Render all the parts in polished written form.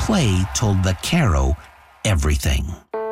play told Vaquero everything.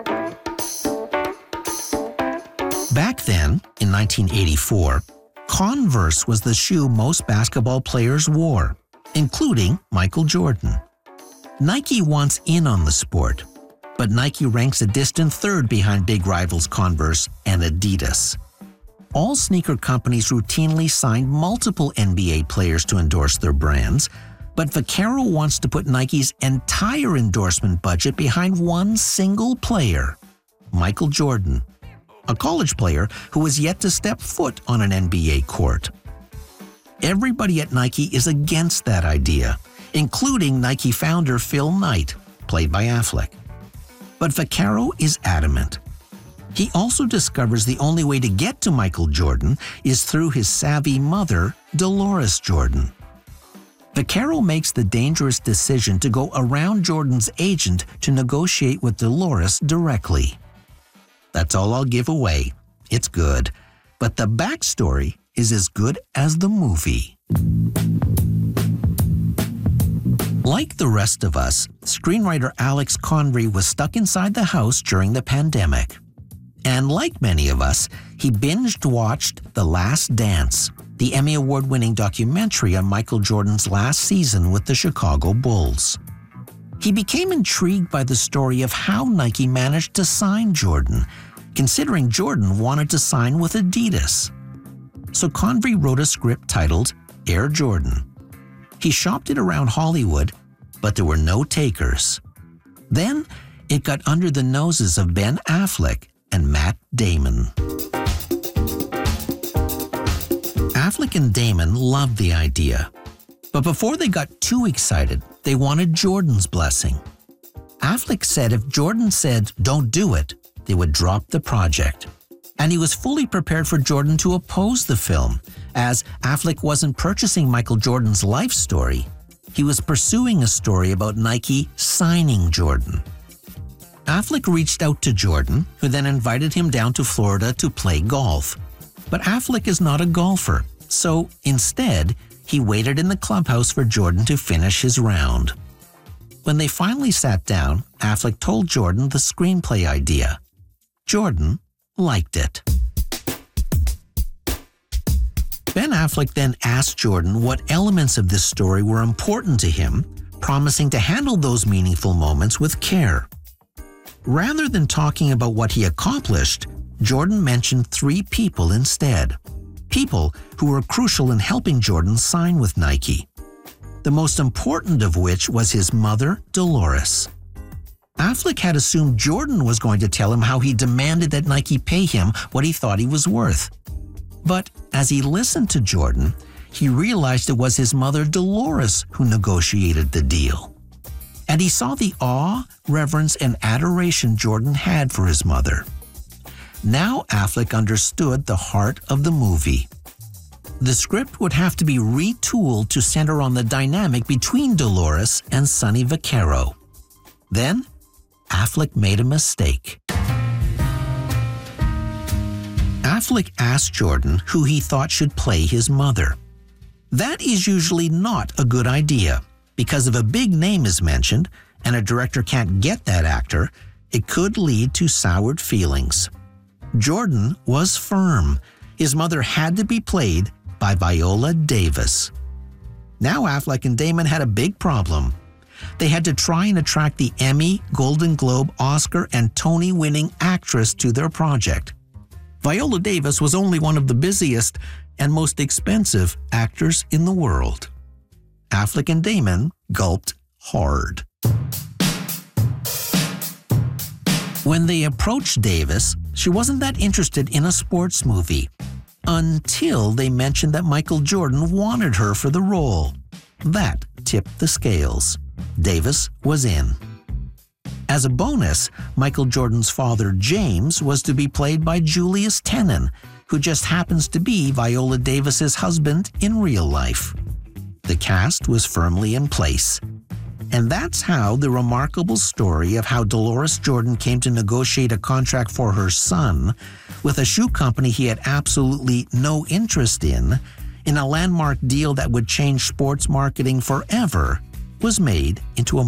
Back then, in 1984, Converse was the shoe most basketball players wore, including Michael Jordan. Nike wants in on the sport, but Nike ranks a distant third behind big rivals Converse and Adidas. All sneaker companies routinely signed multiple NBA players to endorse their brands, but Vaquero wants to put Nike's entire endorsement budget behind one single player, Michael Jordan, a college player who has yet to step foot on an NBA court. Everybody at Nike is against that idea, including Nike founder Phil Knight, played by Affleck. But Vaquero is adamant. He also discovers the only way to get to Michael Jordan is through his savvy mother, Dolores Jordan. Vaquero makes the dangerous decision to go around Jordan's agent to negotiate with Dolores directly. That's all I'll give away. It's good. But the backstory is as good as the movie. Like the rest of us, screenwriter Alex Convery was stuck inside the house during the pandemic. And like many of us, he binge-watched The Last Dance, the Emmy Award-winning documentary on Michael Jordan's last season with the Chicago Bulls. He became intrigued by the story of how Nike managed to sign Jordan, considering Jordan wanted to sign with Adidas. So Convery wrote a script titled Air Jordan. He shopped it around Hollywood, but there were no takers. Then it got under the noses of Ben Affleck and Matt Damon. Affleck and Damon loved the idea, but before they got too excited, they wanted Jordan's blessing. Affleck said if Jordan said, "Don't do it," they would drop the project. And he was fully prepared for Jordan to oppose the film, as Affleck wasn't purchasing Michael Jordan's life story. He was pursuing a story about Nike signing Jordan. Affleck reached out to Jordan, who then invited him down to Florida to play golf. But Affleck is not a golfer, so instead, he waited in the clubhouse for Jordan to finish his round. When they finally sat down, Affleck told Jordan the screenplay idea. Jordan liked it. Ben Affleck then asked Jordan what elements of this story were important to him, promising to handle those meaningful moments with care. Rather than talking about what he accomplished, Jordan mentioned 3 people instead. People who were crucial in helping Jordan sign with Nike. The most important of which was his mother, Dolores. Affleck had assumed Jordan was going to tell him how he demanded that Nike pay him what he thought he was worth. But as he listened to Jordan, he realized it was his mother, Dolores, who negotiated the deal. And he saw the awe, reverence, and adoration Jordan had for his mother. Now Affleck understood the heart of the movie. The script would have to be retooled to center on the dynamic between Dolores and Sonny Vaquero. Then, Affleck made a mistake. Affleck asked Jordan who he thought should play his mother. That is usually not a good idea, because if a big name is mentioned and a director can't get that actor, it could lead to soured feelings. Jordan was firm. His mother had to be played by Viola Davis. Now Affleck and Damon had a big problem. They had to try and attract the Emmy, Golden Globe, Oscar, and Tony-winning actress to their project. Viola Davis was only one of the busiest and most expensive actors in the world. Affleck and Damon gulped hard. When they approached Davis, she wasn't that interested in a sports movie, until they mentioned that Michael Jordan wanted her for the role. That tipped the scales. Davis was in. As a bonus, Michael Jordan's father, James, was to be played by Julius Tenen, who just happens to be Viola Davis's husband in real life. The cast was firmly in place. And that's how the remarkable story of how Dolores Jordan came to negotiate a contract for her son with a shoe company he had absolutely no interest in a landmark deal that would change sports marketing forever, was made into a